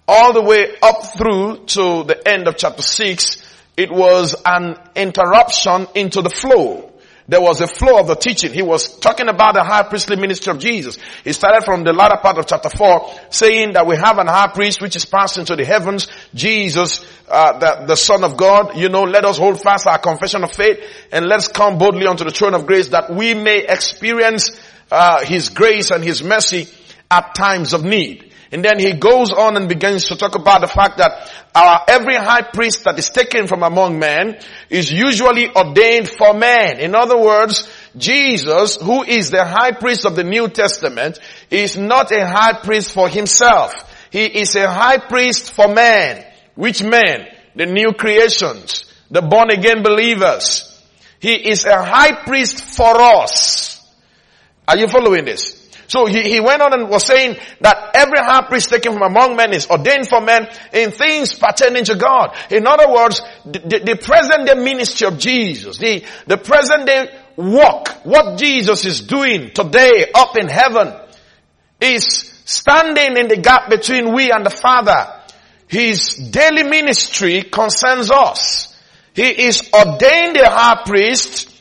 all the way up through to the end of chapter 6, it was an interruption into the flow. There was a flow of the teaching. He was talking about the high priestly ministry of Jesus. He started from the latter part of chapter 4, saying that we have an high priest which is passed into the heavens, Jesus, the Son of God. Let us hold fast our confession of faith, and let's come boldly unto the throne of grace that we may experience His grace and His mercy at times of need. And then he goes on and begins to talk about the fact that every high priest that is taken from among men is usually ordained for men. In other words, Jesus, who is the high priest of the New Testament, is not a high priest for himself. He is a high priest for men. Which men? The new creations, the born again believers. He is a high priest for us. Are you following this? So he went on and was saying that every high priest taken from among men is ordained for men in things pertaining to God. In other words, the present day ministry of Jesus, the present day work, what Jesus is doing today up in heaven, is standing in the gap between we and the Father. His daily ministry concerns us. He is ordained a high priest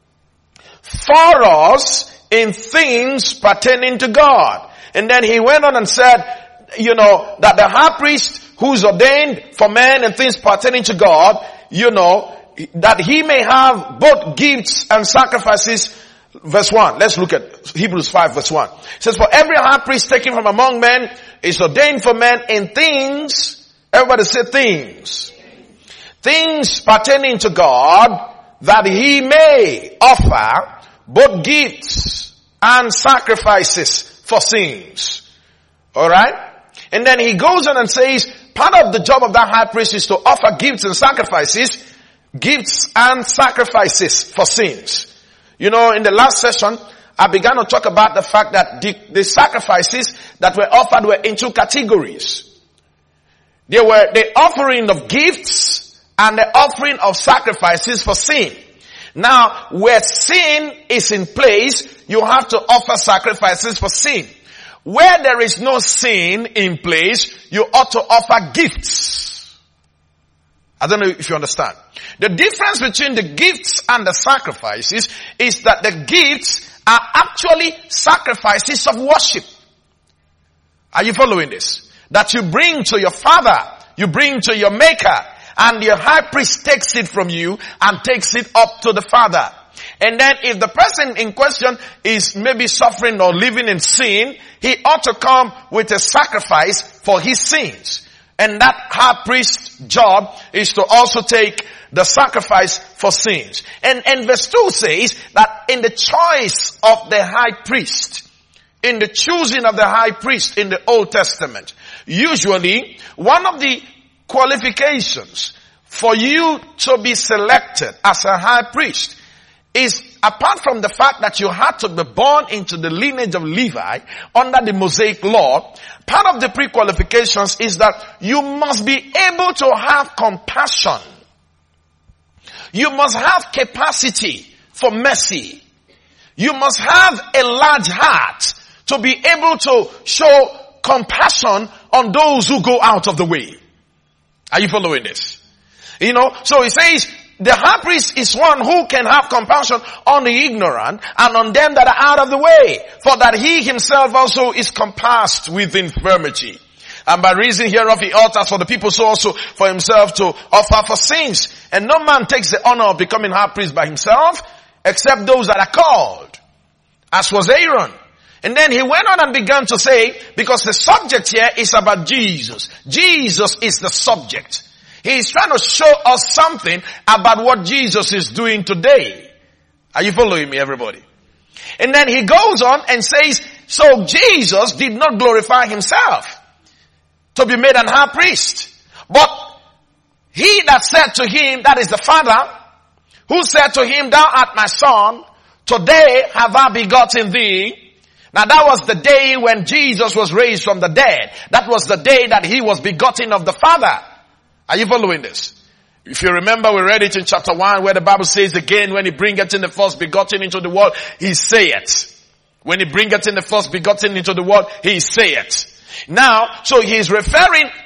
for us in things pertaining to God. And then he went on and said, that the high priest who's ordained for men and things pertaining to God, that he may have both gifts and sacrifices. Verse 1. Let's look at Hebrews 5 verse 1. It says, for every high priest taken from among men is ordained for men in things, everybody say things. Things pertaining to God, that he may offer both gifts and sacrifices for sins. Alright? And then he goes on and says, part of the job of that high priest is to offer gifts and sacrifices for sins. In the last session, I began to talk about the fact that the sacrifices that were offered were in two categories. They were the offering of gifts and the offering of sacrifices for sin. Now, where sin is in place, you have to offer sacrifices for sin. Where there is no sin in place, you ought to offer gifts. I don't know if you understand. The difference between the gifts and the sacrifices is that the gifts are actually sacrifices of worship. Are you following this? That you bring to your Father, you bring to your Maker, and your high priest takes it from you and takes it up to the Father. And then if the person in question is maybe suffering or living in sin, he ought to come with a sacrifice for his sins. And that high priest's job is to also take the sacrifice for sins. And verse 2 says that in the choice of the high priest, in the choosing of the high priest in the Old Testament, usually one of the qualifications for you to be selected as a high priest is, apart from the fact that you had to be born into the lineage of Levi under the Mosaic law, part of the pre-qualifications is that you must be able to have compassion. You must have capacity for mercy. You must have a large heart to be able to show compassion on those who go out of the way. Are you following this? So he says, the high priest is one who can have compassion on the ignorant and on them that are out of the way, for that he himself also is compassed with infirmity. And by reason hereof he alters for the people, so also for himself to offer for sins. And no man takes the honor of becoming high priest by himself, except those that are called, as was Aaron. And then he went on and began to say, because the subject here is about Jesus. Jesus is the subject. He is trying to show us something about what Jesus is doing today. Are you following me, everybody? And then he goes on and says, so Jesus did not glorify himself to be made an high priest. But he that said to him, that is the Father, who said to him, thou art my son, today have I begotten thee. Now that was the day when Jesus was raised from the dead. That was the day that he was begotten of the Father. Are you following this? If you remember, we read it in chapter 1 where the Bible says again, when he bringeth in the first begotten into the world, he saith. When he bringeth in the first begotten into the world, he saith. Now, so he is referring